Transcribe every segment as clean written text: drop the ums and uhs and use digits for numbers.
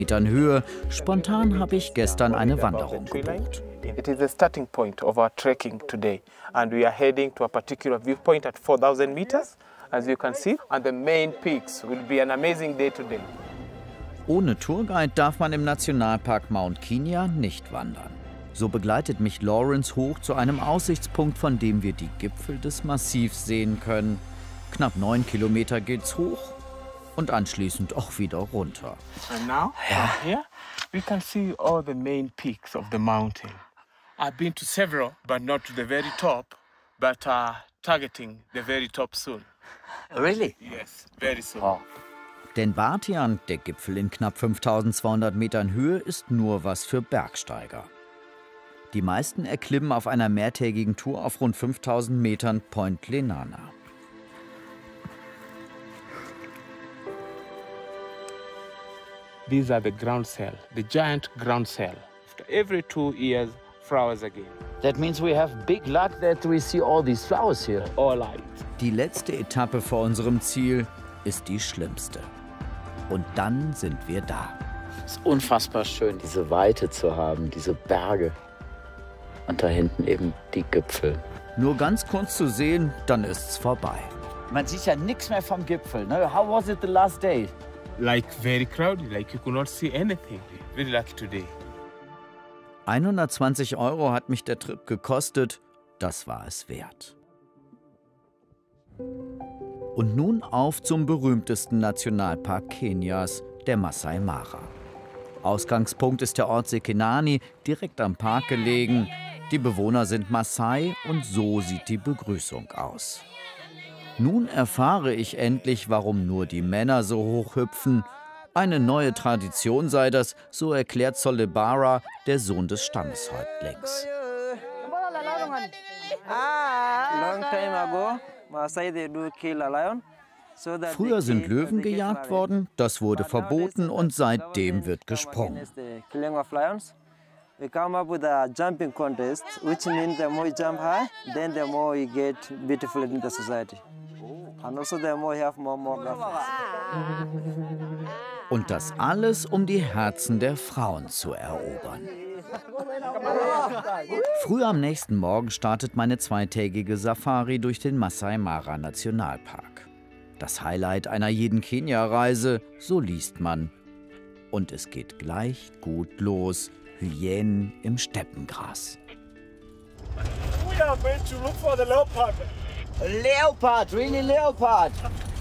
Metern Höhe. Spontan habe ich gestern eine Wanderung gebucht. It is the starting point of our trekking today, and we are heading to a particular viewpoint at 4,000 meters, as you can see, and the main peaks. Will be an amazing day today. Ohne Tourguide darf man im Nationalpark Mount Kenya nicht wandern. So begleitet mich Lawrence hoch zu einem Aussichtspunkt, von dem wir die Gipfel des Massivs sehen können. Knapp 9 Kilometer geht's hoch und anschließend auch wieder runter. And now, from here, we can see all the main peaks of the mountain. I've been to several, but not to the very top, but targeting the very top soon. Really? Yes, very soon. Wow. Denn Batian, der Gipfel in knapp 5200 Metern Höhe, ist nur was für Bergsteiger. Die meisten erklimmen auf einer mehrtägigen Tour auf rund 5000 Metern Point Lenana. These are the ground cell, the giant ground cell. After every 2 years, flowers again. That means we have big luck that we see all these flowers here. All light. Die letzte Etappe vor unserem Ziel ist die schlimmste. Und dann sind wir da. Es ist unfassbar schön, diese Weite zu haben, diese Berge. Und da hinten eben die Gipfel. Nur ganz kurz zu sehen, dann ist's vorbei. Man sieht ja nichts mehr vom Gipfel. Ne? How was it the last day? Like very crowded, like you could not see anything. Very lucky today. 120 € hat mich der Trip gekostet. Das war es wert. Und nun auf zum berühmtesten Nationalpark Kenias, der Masai Mara. Ausgangspunkt ist der Ort Sekenani, direkt am Park gelegen. Die Bewohner sind Maasai und so sieht die Begrüßung aus. Nun erfahre ich endlich, warum nur die Männer so hoch hüpfen. Eine neue Tradition sei das, so erklärt Solebara, der Sohn des Stammeshäuptlings. Früher sind Löwen gejagt worden, das wurde verboten und seitdem wird gesprungen. We come up with a jumping contest, which means the more you jump high, then the more you get beautiful in the society. And also the more you have more girlfriends. Und das alles, um die Herzen der Frauen zu erobern. Früh am nächsten Morgen startet meine zweitägige Safari durch den Masai Mara Nationalpark. Das Highlight einer jeden Kenia-Reise, so liest man. Und es geht gleich gut los. Hyänen im Steppengras. We are going to look for the leopard. Leopard, really leopard.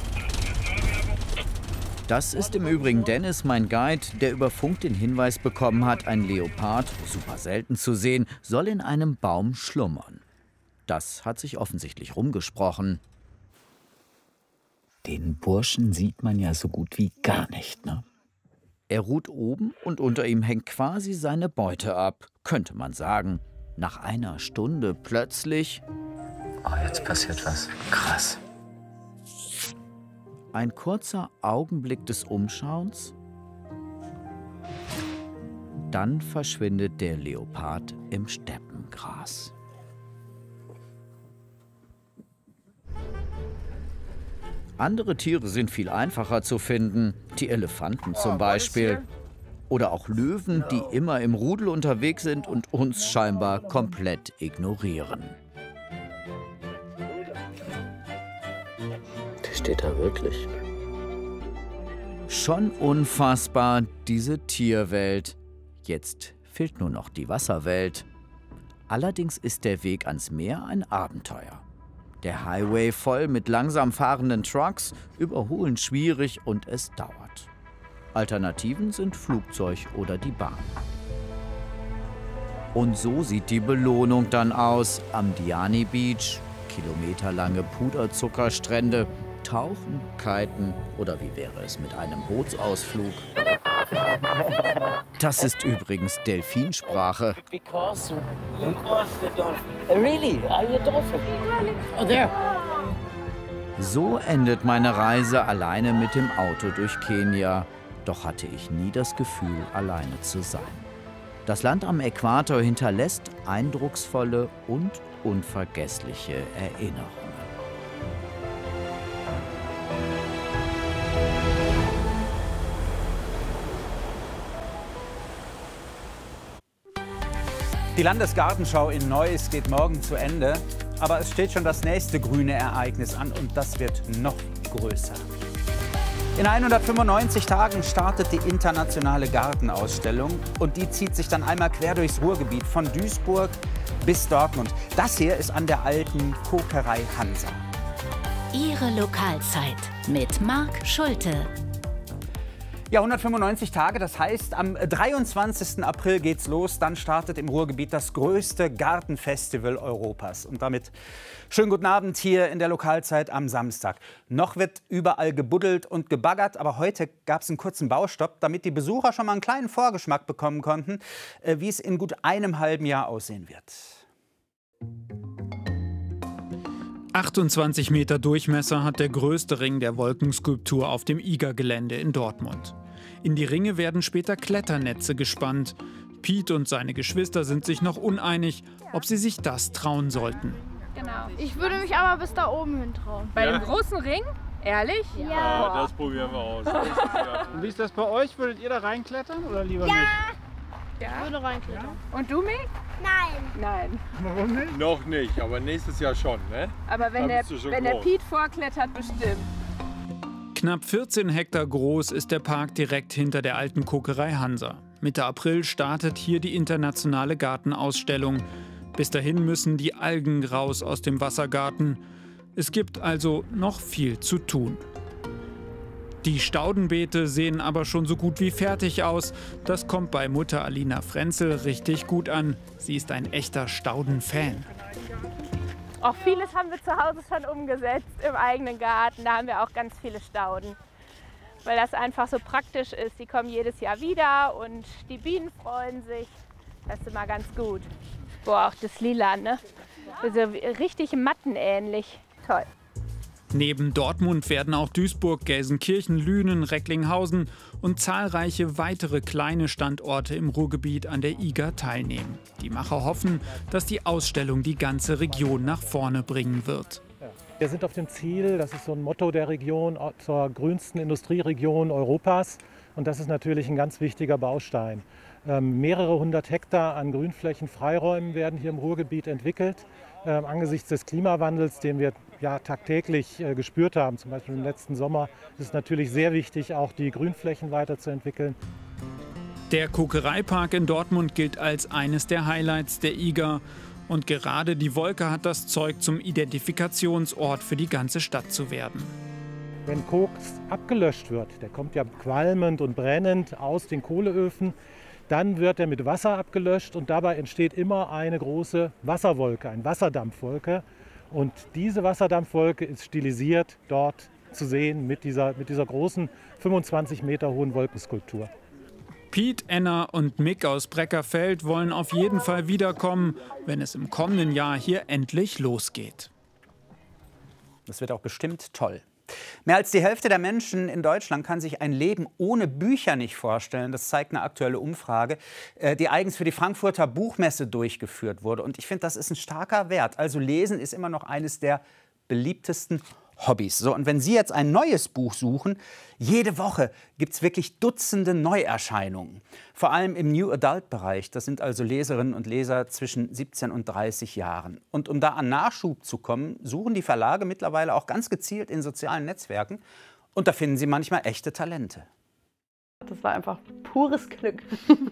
Das ist im Übrigen Dennis, mein Guide, der über Funk den Hinweis bekommen hat, ein Leopard, super selten zu sehen, soll in einem Baum schlummern. Das hat sich offensichtlich rumgesprochen. Den Burschen sieht man ja so gut wie gar nicht, ne? Er ruht oben und unter ihm hängt quasi seine Beute ab, könnte man sagen. Nach einer Stunde plötzlich... Oh, jetzt passiert was. Krass. Ein kurzer Augenblick des Umschauens. Dann verschwindet der Leopard im Steppengras. Andere Tiere sind viel einfacher zu finden, die Elefanten zum Beispiel. Oder auch Löwen, die immer im Rudel unterwegs sind und uns scheinbar komplett ignorieren. Der steht da wirklich. Schon unfassbar, diese Tierwelt. Jetzt fehlt nur noch die Wasserwelt. Allerdings ist der Weg ans Meer ein Abenteuer. Der Highway voll mit langsam fahrenden Trucks, überholen schwierig und es dauert. Alternativen sind Flugzeug oder die Bahn. Und so sieht die Belohnung dann aus am Diani Beach. Kilometerlange Puderzuckerstrände, Tauchen, Kiten oder wie wäre es mit einem Bootsausflug? Das ist übrigens Delfinsprache. Really? Are you a dolphin? Oh, there. So endet meine Reise alleine mit dem Auto durch Kenia. Doch hatte ich nie das Gefühl, alleine zu sein. Das Land am Äquator hinterlässt eindrucksvolle und unvergessliche Erinnerungen. Die Landesgartenschau in Neuss geht morgen zu Ende. Aber es steht schon das nächste grüne Ereignis an und das wird noch größer. In 195 Tagen startet die internationale Gartenausstellung und die zieht sich dann einmal quer durchs Ruhrgebiet von Duisburg bis Dortmund. Das hier ist an der alten Kokerei Hansa. Ihre Lokalzeit mit Marc Schulte. Ja, 195 Tage, das heißt, am 23. April geht's los. Dann startet im Ruhrgebiet das größte Gartenfestival Europas. Und damit schönen guten Abend hier in der Lokalzeit am Samstag. Noch wird überall gebuddelt und gebaggert, aber heute gab es einen kurzen Baustopp, damit die Besucher schon mal einen kleinen Vorgeschmack bekommen konnten, wie es in gut einem halben Jahr aussehen wird. 28 Meter Durchmesser hat der größte Ring der Wolkenskulptur auf dem IGA-Gelände in Dortmund. In die Ringe werden später Kletternetze gespannt. Piet und seine Geschwister sind sich noch uneinig, ob sie sich das trauen sollten. Genau. Ich würde mich aber bis da oben hin trauen. Bei dem großen Ring? Ehrlich? Ja. Das probieren wir aus. Und wie ist das bei euch? Würdet ihr da reinklettern oder lieber nicht? Ja. Ich würde reinklettern. Ja? Und du, Mick? Nein. Warum nicht? Noch nicht, aber nächstes Jahr schon, ne? Aber wenn der Piet vorklettert, bestimmt. Knapp 14 Hektar groß ist der Park direkt hinter der alten Kokerei Hansa. Mitte April startet hier die internationale Gartenausstellung. Bis dahin müssen die Algen raus aus dem Wassergarten. Es gibt also noch viel zu tun. Die Staudenbeete sehen aber schon so gut wie fertig aus. Das kommt bei Mutter Alina Frenzel richtig gut an. Sie ist ein echter Staudenfan. Auch vieles haben wir zu Hause schon umgesetzt im eigenen Garten. Da haben wir auch ganz viele Stauden, weil das einfach so praktisch ist. Die kommen jedes Jahr wieder und die Bienen freuen sich. Das ist immer ganz gut. Boah, auch das Lila, ne? Also richtig mattenähnlich. Toll. Neben Dortmund werden auch Duisburg, Gelsenkirchen, Lünen, Recklinghausen und zahlreiche weitere kleine Standorte im Ruhrgebiet an der IGA teilnehmen. Die Macher hoffen, dass die Ausstellung die ganze Region nach vorne bringen wird. Wir sind auf dem Ziel, das ist so ein Motto der Region, zur grünsten Industrieregion Europas. Und das ist natürlich ein ganz wichtiger Baustein. Mehrere hundert Hektar an Grünflächen, Freiräumen werden hier im Ruhrgebiet entwickelt. Angesichts des Klimawandels, den wir ja tagtäglich gespürt haben, zum Beispiel im letzten Sommer, ist es natürlich sehr wichtig, auch die Grünflächen weiterzuentwickeln. Der Kokereipark in Dortmund gilt als eines der Highlights der IGA. Und gerade die Wolke hat das Zeug, zum Identifikationsort für die ganze Stadt zu werden. Wenn Koks abgelöscht wird, der kommt ja qualmend und brennend aus den Kohleöfen, dann wird er mit Wasser abgelöscht und dabei entsteht immer eine große Wasserwolke, eine Wasserdampfwolke. Und diese Wasserdampfwolke ist stilisiert dort zu sehen mit dieser großen 25 Meter hohen Wolkenskulptur. Piet, Enna und Mick aus Breckerfeld wollen auf jeden Fall wiederkommen, wenn es im kommenden Jahr hier endlich losgeht. Das wird auch bestimmt toll. Mehr als die Hälfte der Menschen in Deutschland kann sich ein Leben ohne Bücher nicht vorstellen. Das zeigt eine aktuelle Umfrage, die eigens für die Frankfurter Buchmesse durchgeführt wurde. Und ich finde, das ist ein starker Wert. Also Lesen ist immer noch eines der beliebtesten Hobbys. So, und wenn Sie jetzt ein neues Buch suchen, jede Woche gibt es wirklich Dutzende Neuerscheinungen. Vor allem im New Adult-Bereich. Das sind also Leserinnen und Leser zwischen 17 und 30 Jahren. Und um da an Nachschub zu kommen, suchen die Verlage mittlerweile auch ganz gezielt in sozialen Netzwerken. Und da finden sie manchmal echte Talente. Das war einfach pures Glück.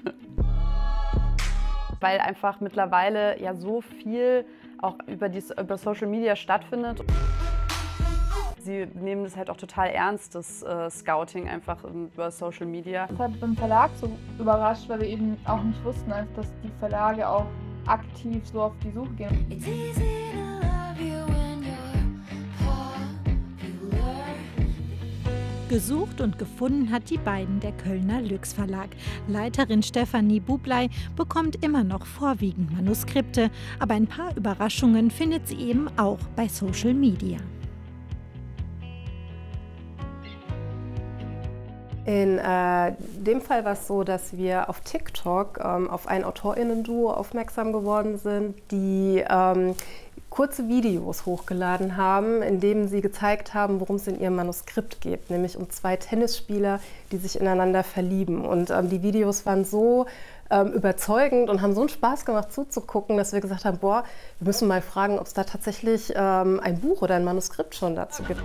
Weil einfach mittlerweile ja so viel auch über Social Media stattfindet. Sie nehmen das halt auch total ernst, das Scouting einfach über Social Media. Das hat beim Verlag so überrascht, weil wir eben auch nicht wussten, dass die Verlage auch aktiv so auf die Suche gehen. Gesucht und gefunden hat die beiden der Kölner Lüx Verlag. Leiterin Stefanie Bublei bekommt immer noch vorwiegend Manuskripte, aber ein paar Überraschungen findet sie eben auch bei Social Media. In dem Fall war es so, dass wir auf TikTok auf ein AutorInnen-Duo aufmerksam geworden sind, die kurze Videos hochgeladen haben, in denen sie gezeigt haben, worum es in ihrem Manuskript geht, nämlich um 2 Tennisspieler, die sich ineinander verlieben. Und die Videos waren so überzeugend und haben so einen Spaß gemacht zuzugucken, dass wir gesagt haben, boah, wir müssen mal fragen, ob es da tatsächlich ein Buch oder ein Manuskript schon dazu gibt.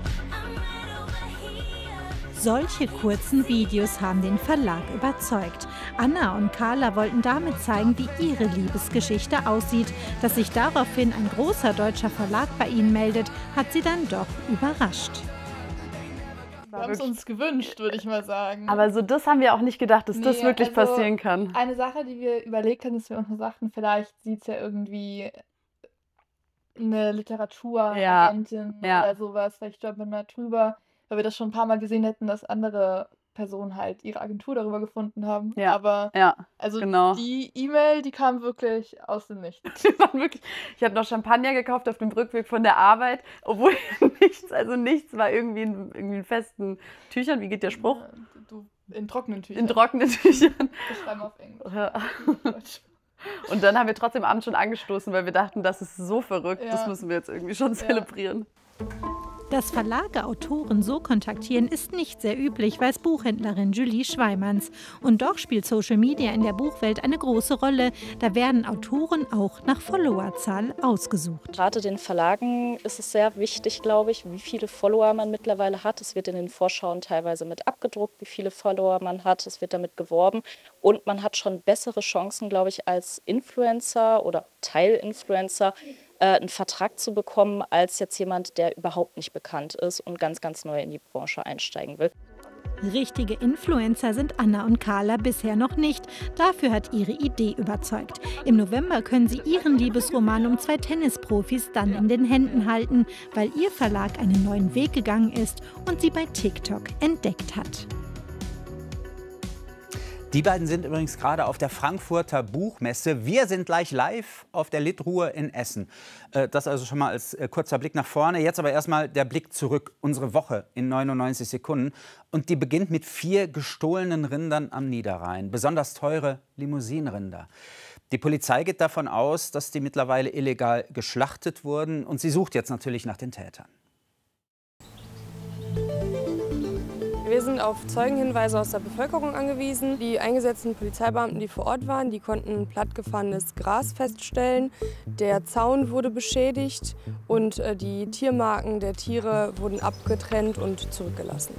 Solche kurzen Videos haben den Verlag überzeugt. Anna und Carla wollten damit zeigen, wie ihre Liebesgeschichte aussieht. Dass sich daraufhin ein großer deutscher Verlag bei ihnen meldet, hat sie dann doch überrascht. Wir haben es uns gewünscht, würde ich mal sagen. Aber so das haben wir auch nicht gedacht, dass das wirklich passieren kann. Eine Sache, die wir überlegt haben, dass wir uns nur sagten, vielleicht sieht es ja irgendwie eine Literaturagentin oder sowas, vielleicht stolpert man drüber, weil wir das schon ein paar Mal gesehen hätten, dass andere Personen halt ihre Agentur darüber gefunden haben. Ja. Aber also genau. die E-Mail, die kam wirklich aus dem Nichts. Ich habe noch Champagner gekauft auf dem Rückweg von der Arbeit, obwohl nichts war irgendwie in festen Tüchern. Wie geht der Spruch? In trockenen Tüchern. In trockenen Tüchern. Das schreiben wir auf Englisch. Ja. Und dann haben wir trotzdem abends schon angestoßen, weil wir dachten, das ist so verrückt, das müssen wir jetzt irgendwie schon zelebrieren. Dass Verlage Autoren so kontaktieren, ist nicht sehr üblich, weiß Buchhändlerin Julie Schweimanns. Und doch spielt Social Media in der Buchwelt eine große Rolle. Da werden Autoren auch nach Followerzahl ausgesucht. Gerade den Verlagen ist es sehr wichtig, glaube ich, wie viele Follower man mittlerweile hat. Es wird in den Vorschauen teilweise mit abgedruckt, wie viele Follower man hat. Es wird damit geworben. Und man hat schon bessere Chancen, glaube ich, als Influencer oder Teilinfluencer, einen Vertrag zu bekommen, als jetzt jemand, der überhaupt nicht bekannt ist und ganz, ganz neu in die Branche einsteigen will. Richtige Influencer sind Anna und Carla bisher noch nicht. Dafür hat ihre Idee überzeugt. Im November können sie ihren Liebesroman um 2 Tennisprofis dann in den Händen halten, weil ihr Verlag einen neuen Weg gegangen ist und sie bei TikTok entdeckt hat. Die beiden sind übrigens gerade auf der Frankfurter Buchmesse. Wir sind gleich live auf der Litruhe in Essen. Das also schon mal als kurzer Blick nach vorne. Jetzt aber erstmal der Blick zurück. Unsere Woche in 99 Sekunden. Und die beginnt mit 4 gestohlenen Rindern am Niederrhein. Besonders teure Limousinenrinder. Die Polizei geht davon aus, dass die mittlerweile illegal geschlachtet wurden. Und sie sucht jetzt natürlich nach den Tätern. Wir sind auf Zeugenhinweise aus der Bevölkerung angewiesen. Die eingesetzten Polizeibeamten, die vor Ort waren, die konnten plattgefahrenes Gras feststellen. Der Zaun wurde beschädigt und die Tiermarken der Tiere wurden abgetrennt und zurückgelassen.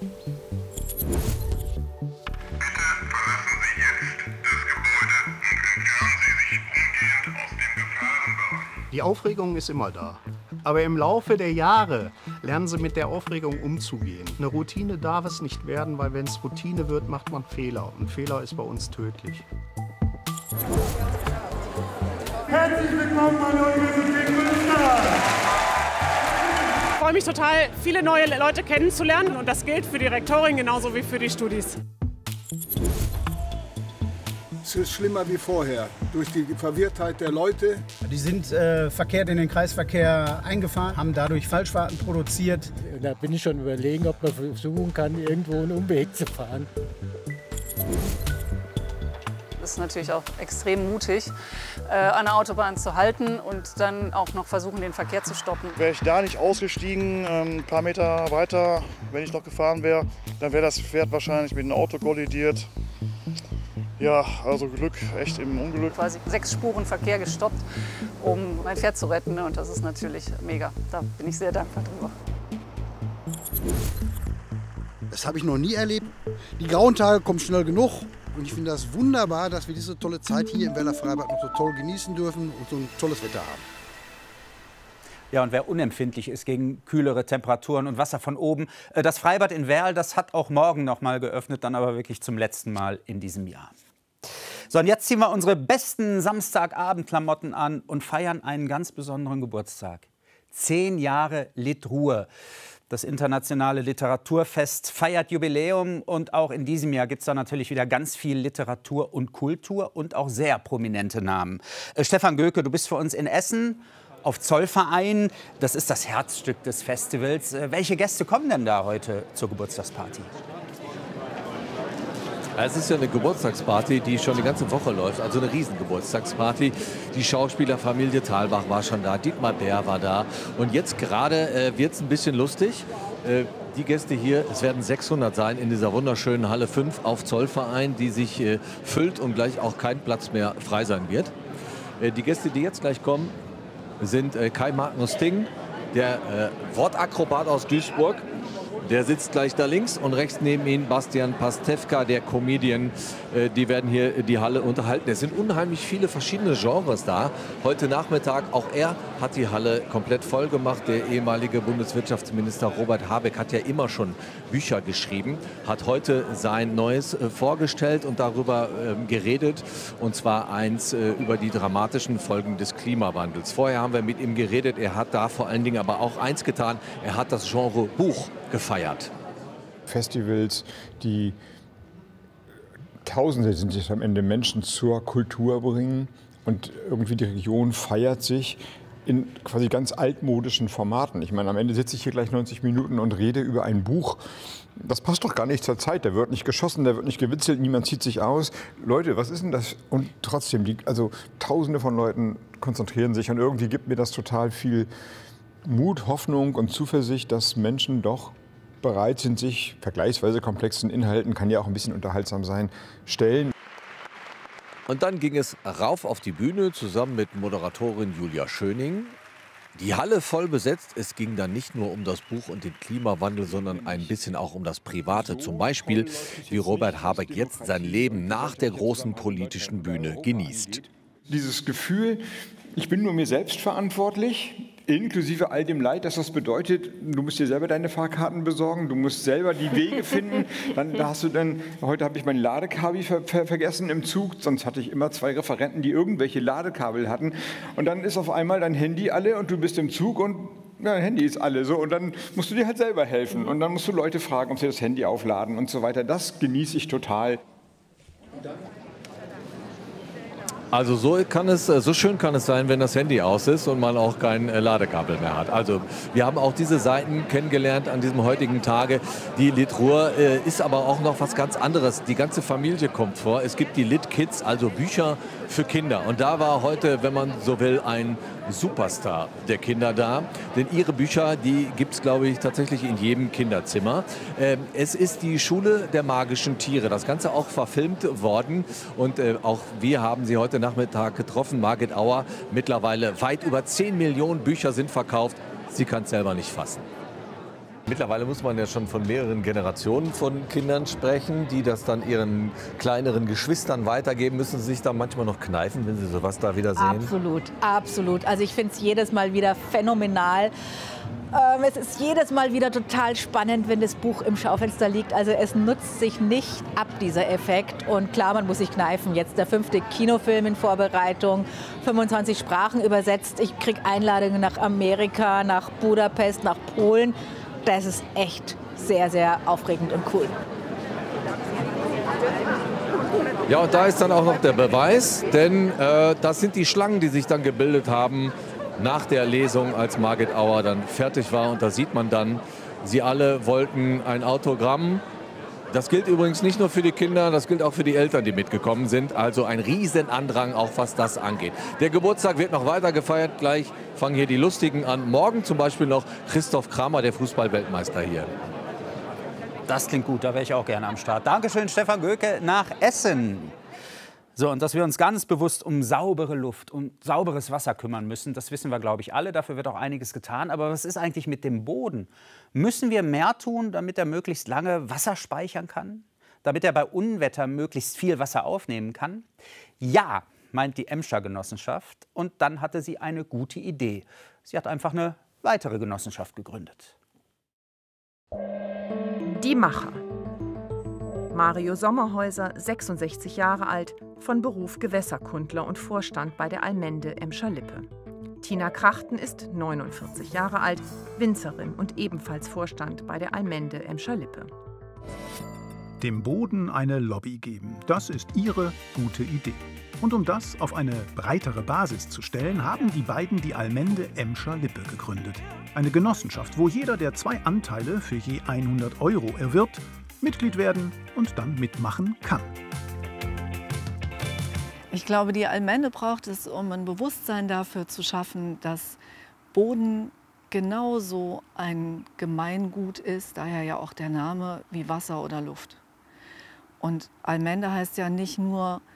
Die Aufregung ist immer da. Aber im Laufe der Jahre lernen sie mit der Aufregung umzugehen. Eine Routine darf es nicht werden, weil wenn es Routine wird, macht man Fehler. Und Fehler ist bei uns tödlich. Herzlich willkommen an der Universität Münster! Ich freue mich total, viele neue Leute kennenzulernen. Und das gilt für die Rektorin genauso wie für die Studis. Es ist schlimmer wie vorher, durch die Verwirrtheit der Leute. Die sind verkehrt in den Kreisverkehr eingefahren, haben dadurch Falschfahrten produziert. Da bin ich schon überlegen, ob man versuchen kann, irgendwo einen Umweg zu fahren. Das ist natürlich auch extrem mutig, an der Autobahn zu halten und dann auch noch versuchen, den Verkehr zu stoppen. Wäre ich da nicht ausgestiegen, ein paar Meter weiter, wenn ich noch gefahren wäre, dann wäre das Pferd wahrscheinlich mit einem Auto kollidiert. Ja, also Glück, echt im Unglück. Quasi 6 Spuren Verkehr gestoppt, um mein Pferd zu retten. Und das ist natürlich mega. Da bin ich sehr dankbar drüber. Das habe ich noch nie erlebt. Die grauen Tage kommen schnell genug. Und ich finde das wunderbar, dass wir diese tolle Zeit hier im Werler Freibad noch so toll genießen dürfen und so ein tolles Wetter haben. Ja, und wer unempfindlich ist gegen kühlere Temperaturen und Wasser von oben, das Freibad in Werl, das hat auch morgen noch mal geöffnet, dann aber wirklich zum letzten Mal in diesem Jahr. So, und jetzt ziehen wir unsere besten Samstagabendklamotten an und feiern einen ganz besonderen Geburtstag. 10 Jahre Litruhe. Das internationale Literaturfest feiert Jubiläum und auch in diesem Jahr gibt es da natürlich wieder ganz viel Literatur und Kultur und auch sehr prominente Namen. Stefan Göke, du bist für uns in Essen auf Zollverein. Das ist das Herzstück des Festivals. Welche Gäste kommen denn da heute zur Geburtstagsparty? Es ist ja eine Geburtstagsparty, die schon die ganze Woche läuft, also eine Riesengeburtstagsparty. Die Schauspielerfamilie Thalbach war schon da, Dietmar Bär war da und jetzt gerade wird es ein bisschen lustig. Die Gäste hier, es werden 600 sein in dieser wunderschönen Halle 5 auf Zollverein, die sich füllt und gleich auch kein Platz mehr frei sein wird. Die Gäste, die jetzt gleich kommen, sind Kai Magnus Ting, der Wortakrobat aus Duisburg. Der sitzt gleich da links und rechts neben ihm Bastian Pastewka, der Comedian. Die werden hier die Halle unterhalten. Es sind unheimlich viele verschiedene Genres da. Heute Nachmittag, auch er hat die Halle komplett voll gemacht. Der ehemalige Bundeswirtschaftsminister Robert Habeck hat ja immer schon Bücher geschrieben, hat heute sein Neues vorgestellt und darüber geredet. Und zwar eins über die dramatischen Folgen des Klimawandels. Vorher haben wir mit ihm geredet. Er hat da vor allen Dingen aber auch eins getan. Er hat das Genre Buch gefeiert. Festivals, die Tausende sind es am Ende Menschen zur Kultur bringen und irgendwie die Region feiert sich in quasi ganz altmodischen Formaten. Ich meine, am Ende sitze ich hier gleich 90 Minuten und rede über ein Buch. Das passt doch gar nicht zur Zeit. Da wird nicht geschossen, da wird nicht gewitzelt, niemand zieht sich aus. Leute, was ist denn das? Und trotzdem, also Tausende von Leuten konzentrieren sich und irgendwie gibt mir das total viel Mut, Hoffnung und Zuversicht, dass Menschen doch bereit sind, sich vergleichsweise komplexen Inhalten, kann ja auch ein bisschen unterhaltsam sein, stellen. Und dann ging es rauf auf die Bühne zusammen mit Moderatorin Julia Schöning. Die Halle voll besetzt. Es ging dann nicht nur um das Buch und den Klimawandel, sondern ein bisschen auch um das Private. Zum Beispiel, wie Robert Habeck jetzt sein Leben nach der großen politischen Bühne genießt. Dieses Gefühl, ich bin nur mir selbst verantwortlich, inklusive all dem Leid, dass das bedeutet, du musst dir selber deine Fahrkarten besorgen, du musst selber die Wege finden. Heute habe ich mein Ladekabel vergessen im Zug, sonst hatte ich immer 2 Referenten, die irgendwelche Ladekabel hatten. Und dann ist auf einmal dein Handy alle und du bist im Zug und dein Handy ist alle so. Und dann musst du dir halt selber helfen. Und dann musst du Leute fragen, ob sie das Handy aufladen und so weiter. Das genieße ich total. Also so schön kann es sein, wenn das Handy aus ist und man auch kein Ladekabel mehr hat. Also wir haben auch diese Seiten kennengelernt an diesem heutigen Tage. Die Lit Ruhr ist aber auch noch was ganz anderes. Die ganze Familie kommt vor. Es gibt die Lit Kids, also Bücher für Kinder. Und da war heute, wenn man so will, ein Superstar der Kinder da. Denn ihre Bücher, die gibt es, glaube ich, tatsächlich in jedem Kinderzimmer. Es ist die Schule der magischen Tiere. Das Ganze auch verfilmt worden. Und auch wir haben sie heute Nachmittag getroffen. Margit Auer, mittlerweile weit über 10 Millionen Bücher sind verkauft. Sie kann es selber nicht fassen. Mittlerweile muss man ja schon von mehreren Generationen von Kindern sprechen, die das dann ihren kleineren Geschwistern weitergeben. Müssen Sie sich da manchmal noch kneifen, wenn Sie sowas da wieder sehen? Absolut, absolut. Also ich finde es jedes Mal wieder phänomenal. Es ist jedes Mal wieder total spannend, wenn das Buch im Schaufenster liegt. Also es nutzt sich nicht ab, dieser Effekt. Und klar, man muss sich kneifen. Jetzt der 5. Kinofilm in Vorbereitung, 25 Sprachen übersetzt. Ich kriege Einladungen nach Amerika, nach Budapest, nach Polen. Das ist echt sehr, sehr aufregend und cool. Ja, und da ist dann auch noch der Beweis, denn das sind die Schlangen, die sich dann gebildet haben nach der Lesung, als Margit Auer dann fertig war. Und da sieht man dann, sie alle wollten ein Autogramm. Das gilt übrigens nicht nur für die Kinder, das gilt auch für die Eltern, die mitgekommen sind. Also ein Riesenandrang, auch was das angeht. Der Geburtstag wird noch weiter gefeiert. Gleich fangen hier die Lustigen an. Morgen zum Beispiel noch Christoph Kramer, der Fußball-Weltmeister hier. Das klingt gut, da wäre ich auch gerne am Start. Dankeschön, Stefan Göke nach Essen. So, und dass wir uns ganz bewusst um saubere Luft, um sauberes Wasser kümmern müssen, das wissen wir, glaube ich, alle. Dafür wird auch einiges getan. Aber was ist eigentlich mit dem Boden? Müssen wir mehr tun, damit er möglichst lange Wasser speichern kann? Damit er bei Unwetter möglichst viel Wasser aufnehmen kann? Ja, meint die Emscher Genossenschaft. Und dann hatte sie eine gute Idee. Sie hat einfach eine weitere Genossenschaft gegründet. Die Macher. Mario Sommerhäuser, 66 Jahre alt, von Beruf Gewässerkundler und Vorstand bei der Allmende Emscher-Lippe. Tina Krachten ist 49 Jahre alt, Winzerin und ebenfalls Vorstand bei der Allmende Emscher-Lippe. Dem Boden eine Lobby geben, das ist ihre gute Idee. Und um das auf eine breitere Basis zu stellen, haben die beiden die Allmende Emscher-Lippe gegründet. Eine Genossenschaft, wo jeder, der 2 Anteile für je 100 € erwirbt, Mitglied werden und dann mitmachen kann. Ich glaube, die Allmende braucht es, um ein Bewusstsein dafür zu schaffen, dass Boden genauso ein Gemeingut ist, daher ja auch der Name, wie Wasser oder Luft. Und Allmende heißt ja nicht nur